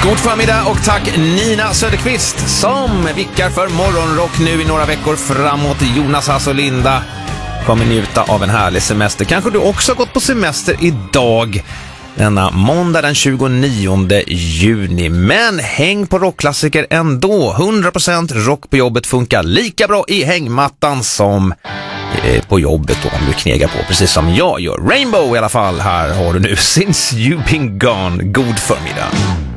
God förmiddag och tack Nina Söderqvist som vickar för morgonrock nu i några veckor framåt. Jonas, Hasse och Linda kommer njuta av en härlig semester. Kanske du också har gått på semester idag, denna måndag den 29 juni. Men häng på rockklassiker ändå. 100% rock på jobbet funkar lika bra i hängmattan som på jobbet då, om du knegar på, precis som jag gör. Rainbow i alla fall, här har du nu Since You've Been Gone. God förmiddag.